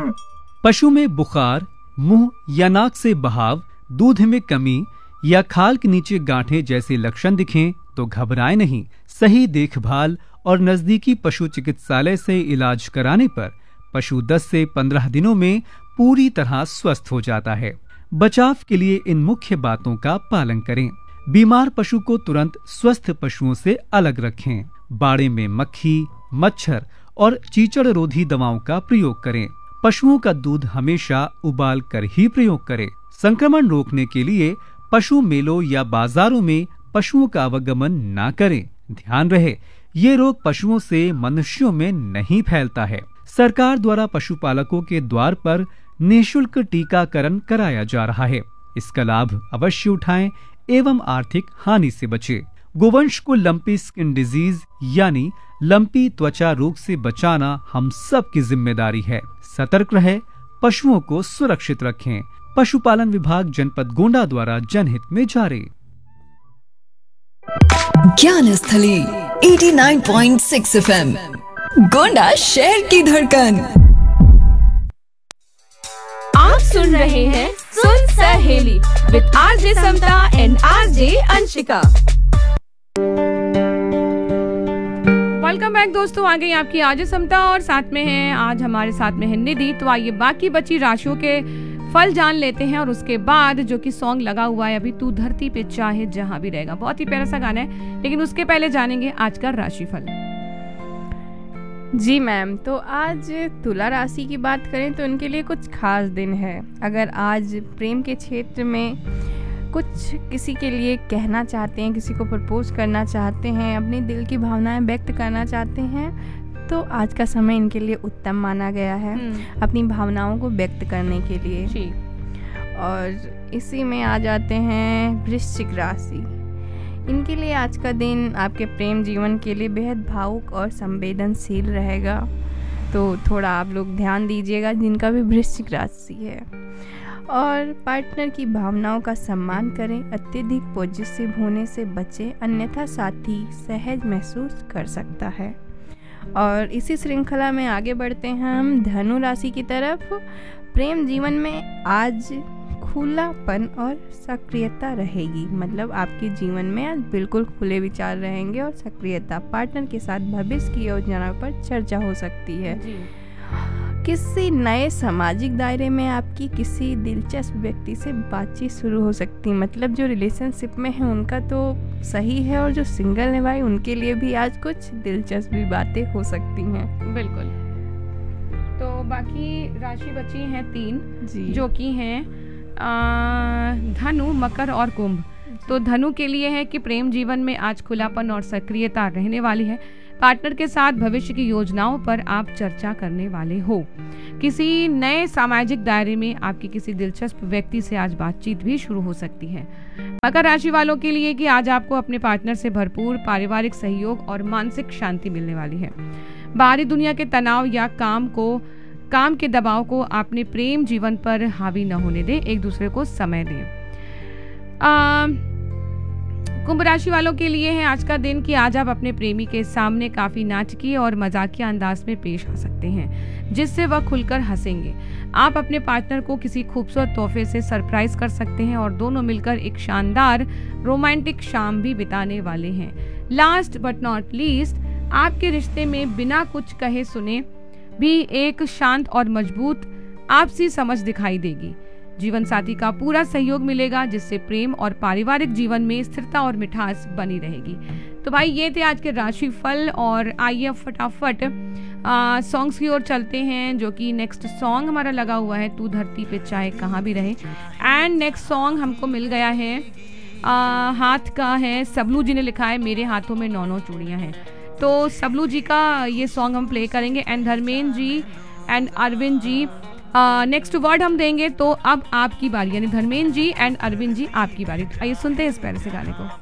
पशु में बुखार, मुंह या नाक से बहाव, दूध में कमी या खाल के नीचे गांठें जैसे लक्षण दिखें तो घबराएं नहीं। सही देखभाल और नजदीकी पशु चिकित्सालय से इलाज कराने पर पशु 10 से 15 दिनों में पूरी तरह स्वस्थ हो जाता है। बचाव के लिए इन मुख्य बातों का पालन करें। बीमार पशु को तुरंत स्वस्थ पशुओं से अलग रखें। बाड़े में मक्खी, मच्छर और चीचड़ रोधी दवाओं का प्रयोग करें। पशुओं का दूध हमेशा उबाल कर ही प्रयोग करें। संक्रमण रोकने के लिए पशु मेलों या बाजारों में पशुओं का आवागमन न करें। ध्यान रहे, ये रोग पशुओं से मनुष्यों में नहीं फैलता है। सरकार द्वारा पशुपालकों के द्वार पर निःशुल्क टीकाकरण कराया जा रहा है। इसका लाभ अवश्य उठाएं एवं आर्थिक हानि से बचें। गोवंश को लंपी स्किन डिजीज यानी लंपी त्वचा रोग से बचाना हम सब की जिम्मेदारी है। सतर्क रहे, पशुओं को सुरक्षित रखें। पशुपालन विभाग जनपद गोंडा द्वारा जनहित में जारी। ज्ञान स्थली 89.6 FM, गोंडा शहर की धड़कन। आप सुन रहे हैं सुन सहेली with RJ Samta and RJ Anshika. Welcome back दोस्तों, आ गई आपकी आरजे समता और साथ में है आज हमारे साथ में है निधि। तो आइए बाकी बची राशियों के फल जान लेते हैं और उसके बाद जो कि सॉन्ग लगा हुआ है अभी, तू धरती पे चाहे जहां भी रहेगा, बहुत ही प्यारा सा गाना है। लेकिन उसके पहले जानेंगे आज का राशिफल। जी मैम, तो आज तुला राशि की बात करें तो उनके लिए कुछ खास दिन है। अगर आज प्रेम के क्षेत्र में कुछ किसी के लिए कहना चाहते हैं, किसी को प्रपोज करना चाहते हैं, अपने दिल की भावनाएं व्यक्त करना चाहते हैं, तो आज का समय इनके लिए उत्तम माना गया है अपनी भावनाओं को व्यक्त करने के लिए। और इसी में आ जाते हैं वृश्चिक राशि। इनके लिए आज का दिन आपके प्रेम जीवन के लिए बेहद भावुक और संवेदनशील रहेगा, तो थोड़ा आप लोग ध्यान दीजिएगा जिनका भी वृश्चिक राशि है। और पार्टनर की भावनाओं का सम्मान करें, अत्यधिक पॉजिटिव होने से बचें, अन्यथा साथी सहज महसूस कर सकता है। और इसी श्रृंखला में आगे बढ़ते हैं हम धनु राशि की तरफ। प्रेम जीवन में आज खुलापन और सक्रियता रहेगी, मतलब आपके जीवन में आज बिल्कुल खुले विचार रहेंगे और सक्रियता। पार्टनर के साथ भविष्य की योजना पर चर्चा हो सकती है। किसी नए सामाजिक दायरे में आपकी किसी दिलचस्प व्यक्ति से बातचीत शुरू हो सकती है, मतलब जो रिलेशनशिप में है उनका तो सही है, और जो सिंगल है भाई उनके लिए भी आज कुछ दिलचस्प बातें हो सकती हैं। बिल्कुल। तो बाकी राशि बची हैं 3 जो कि हैं धनु, मकर और कुंभ। तो धनु के लिए है कि प्रेम जीवन में आज खुलापन और सक्रियता रहने वाली है। पार्टनर के साथ भविष्य की योजनाओं पर आप चर्चा करने वाले हो। किसी नए सामाजिक दायरे में आपकी किसी दिलचस्प व्यक्ति से आज बातचीत भी शुरू हो सकती है। मकर राशि वालों के लिए कि आज आपको अपने पार्टनर से भरपूर पारिवारिक सहयोग और मानसिक शांति मिलने वाली है। बाहरी दुनिया के तनाव या काम के दबाव को अपने प्रेम जीवन पर हावी न होने दें, एक दूसरे को समय दें। कुंभ राशि वालों के लिए है आज का दिन कि आज आप अपने प्रेमी के सामने काफी नाटकीय और मजाकिया अंदाज में पेश आ सकते हैं, जिससे वह खुलकर हंसेंगे। आप अपने पार्टनर को किसी खूबसूरत तोहफे से सरप्राइज कर सकते हैं और दोनों मिलकर एक शानदार रोमांटिक शाम भी बिताने वाले हैं। लास्ट बट नॉट लीस्ट, आपके रिश्ते में बिना कुछ कहे सुने भी एक शांत और मजबूत आपसी समझ दिखाई देगी। जीवन साथी का पूरा सहयोग मिलेगा, जिससे प्रेम और पारिवारिक जीवन में स्थिरता और मिठास बनी रहेगी। तो भाई ये थे आज के राशिफल, और आइए फटाफट सॉन्ग्स की ओर चलते हैं, जो कि नेक्स्ट सॉन्ग हमारा लगा हुआ है तू धरती पे चाहे कहाँ भी रहे। एंड नेक्स्ट सॉन्ग हमको मिल गया है हाथ का है, सबलू जी ने लिखा है मेरे हाथों में 9 चूड़ियाँ हैं। तो सबलू जी का ये सॉन्ग हम प्ले करेंगे, and Dharmendra ji and Arvind ji next word हम देंगे। तो अब आपकी बारी, यानी धर्मेंद्र जी एंड अरविंद जी आपकी बारी। आइए सुनते हैं इस प्यारे से गाने को।